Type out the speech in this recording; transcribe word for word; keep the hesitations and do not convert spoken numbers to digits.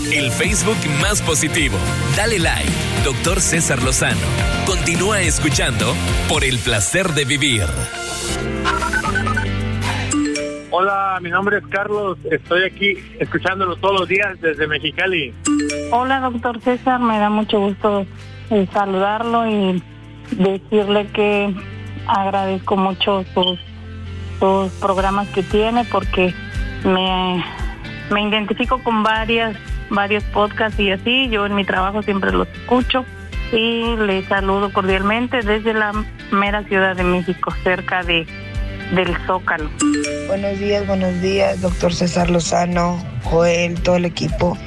el Facebook más positivo. Dale like, doctor César Lozano. Continúa escuchando por el placer de vivir. Hola, mi nombre es Carlos, estoy aquí escuchándolo todos los días desde Mexicali. Hola, doctor César, me da mucho gusto eh, saludarlo y decirle que agradezco mucho sus, sus programas que tiene porque me, me identifico con varias, varios podcasts y así, yo en mi trabajo siempre los escucho y le saludo cordialmente desde la mera Ciudad de México, cerca de del Zócalo. Buenos días, buenos días, doctor César Lozano, Joel, todo el equipo.